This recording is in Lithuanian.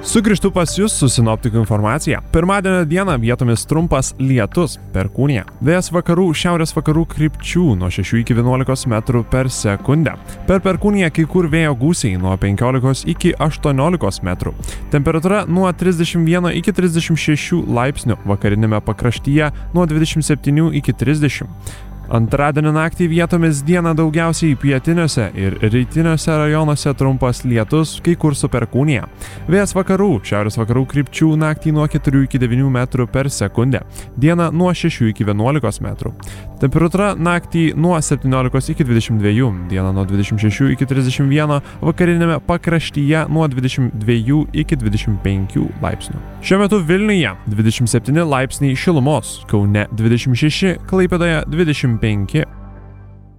Sugrįžtu pas jūs su sinoptikų informacija. Pirmadienio dieną vietomis trumpas lietus, perkūnija. Vėjas vakarų, šiaurės vakarų krypčių nuo 6 iki 11 metrų per sekundę. Per perkūniją kai kur vėjo gūsiai nuo 15 iki 18 metrų. Temperatūra nuo 31 iki 36 laipsnių, vakarinėme pakraštyje nuo 27 iki 30. Antradienio naktį vietomis dieną daugiausiai pietiniuose ir rytiniuose rajonuose trumpas lietus, kai kur su perkūnija. Vėjas vakarų, šiaurės vakarų krypčių naktį nuo 4 iki 9 metrų per sekundę. Dieną nuo 6 iki 11 metrų. Temperatūra naktį nuo 17 iki 22, dieną nuo 26 iki 31, vakarinėme pakraštyje nuo 22 iki 25 laipsnių. Šiuo metu Vilniuje 27 laipsniai šilumos, Kaune 26, Klaipėdoje 25.